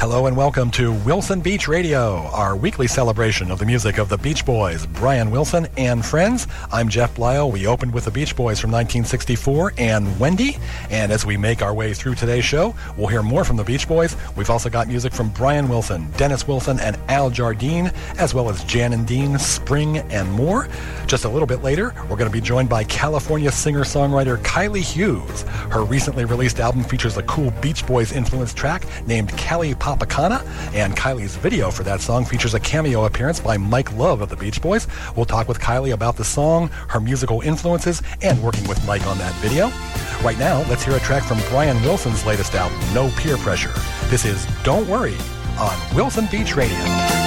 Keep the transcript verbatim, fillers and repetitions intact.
Hello and welcome to Wilson Beach Radio, our weekly celebration of the music of the Beach Boys, Brian Wilson and friends. I'm Jeff Blyle. We opened with the Beach Boys from nineteen sixty-four and Wendy. And as we make our way through today's show, we'll hear more from the Beach Boys. We've also got music from Brian Wilson, Dennis Wilson, and Al Jardine, as well as Jan and Dean, Spring, and more. Just a little bit later, we're going to be joined by California singer-songwriter Kylie Hughes. Her recently released album features a cool Beach Boys influenced track named Cali Papacana, and Kylie's video for that song features a cameo appearance by Mike Love of the Beach Boys. We'll talk with Kylie about the song, her musical influences, and working with Mike on that video. Right now, let's hear a track from Brian Wilson's latest album, No Peer Pressure. This is Don't Worry on Wilson Beach Radio.